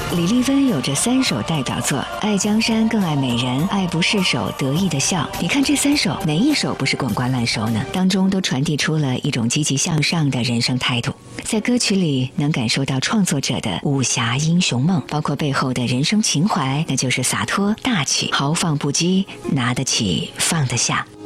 李丽芬有着3首代表作，爱江山更爱美人，爱不释手，得意的笑。你看这3首哪一首不是滚瓜烂熟呢？当中都传递出了一种积极向上的人生态度。在歌曲里能感受到创作者的武侠英雄梦，包括背后的人生情怀，那就是洒脱大气，豪放不羁，拿得起放得下。